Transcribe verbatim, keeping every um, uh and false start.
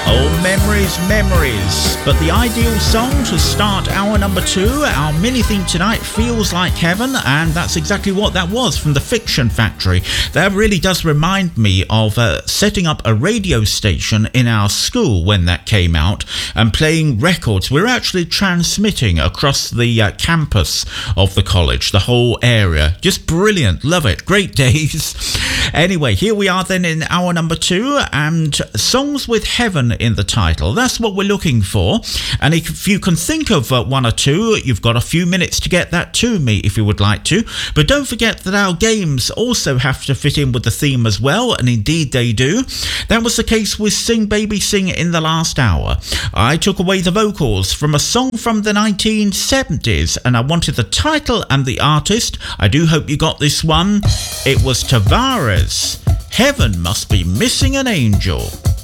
Oh, memories, memories. But the ideal song to start hour number two, our mini theme tonight, Feels Like Heaven, and that's exactly what that was from the Fiction Factory. That really does remind me of uh, setting up a radio station in our school when that came out and playing records. We're actually transmitting across the uh, campus of the college, the whole area. Just brilliant. Love it. Great days. Anyway, here we are then in hour number two, and songs with heaven in the title. That's what we're looking for. And if you can think of uh, one or two, you've got a few minutes to get that to me if you would like to. But don't forget that our games also have to fit in with the theme as well, and indeed they do. That was the case with Sing Baby Sing in the last hour. I took away the vocals from a song from the nineteen seventies, and I wanted the title and the artist. I do hope you got this one. It was Tavares. Heaven Must Be Missing an Angel.